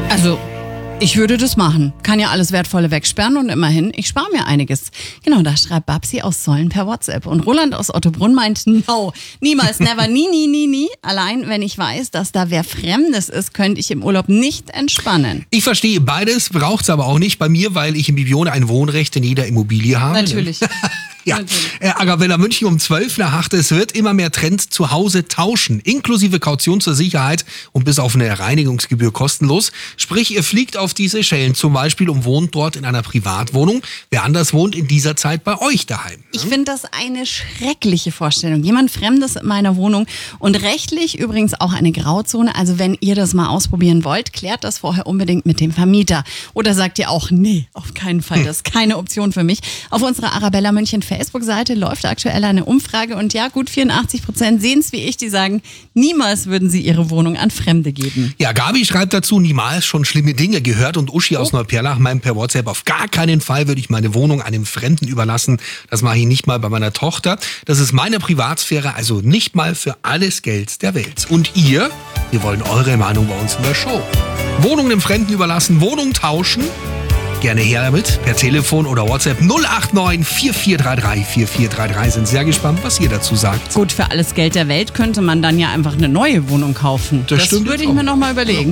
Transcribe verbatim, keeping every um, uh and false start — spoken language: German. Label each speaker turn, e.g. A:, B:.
A: Also, ich würde das machen. Kann ja alles Wertvolle wegsperren und immerhin, ich spare mir einiges. Genau, da schreibt Babsi aus Sollen per WhatsApp. Und Roland aus Ottobrunn meint, no, niemals, never, nie, nie, nie, nie. Allein, wenn ich weiß, dass da wer Fremdes ist, könnte ich im Urlaub nicht entspannen.
B: Ich verstehe beides, braucht's aber auch nicht bei mir, weil ich in Bibione ein Wohnrecht in jeder Immobilie habe.
A: Natürlich.
B: Ja, äh, Arabella München um zwölf nach acht. Es wird immer mehr Trend zu Hause tauschen, inklusive Kaution zur Sicherheit und bis auf eine Reinigungsgebühr kostenlos. Sprich, ihr fliegt auf die Seychellen zum Beispiel und wohnt dort in einer Privatwohnung. Wer anders wohnt in dieser Zeit bei euch daheim.
A: Ich finde das eine schreckliche Vorstellung. Jemand Fremdes in meiner Wohnung und rechtlich übrigens auch eine Grauzone. Also wenn ihr das mal ausprobieren wollt, klärt das vorher unbedingt mit dem Vermieter. Oder sagt ihr auch, nee, auf keinen Fall, das ist keine Option für mich. Auf unserer Arabella München Facebook-Seite läuft aktuell eine Umfrage und ja, gut vierundachtzig Prozent sehen es wie ich, die sagen, niemals würden sie ihre Wohnung an Fremde geben.
B: Ja, Gabi schreibt dazu, niemals schon schlimme Dinge gehört und Uschi aus
A: Oh.
B: Neuperlach meint per WhatsApp, auf gar keinen Fall würde ich meine Wohnung einem Fremden überlassen. Das mache ich nicht mal bei meiner Tochter. Das ist meine Privatsphäre, also nicht mal für alles Geld der Welt. Und ihr? Wir wollen eure Meinung bei uns in der Show. Wohnung dem Fremden überlassen, Wohnung tauschen? Gerne her damit, per Telefon oder WhatsApp null acht neun vier vier drei drei vier vier drei drei. Sind sehr gespannt, was ihr dazu sagt.
A: Gut, für alles Geld der Welt könnte man dann ja einfach eine neue Wohnung kaufen.
B: Das
A: Das
B: stimmt
A: würde
B: jetzt
A: ich mir
B: auch.
A: noch mal überlegen.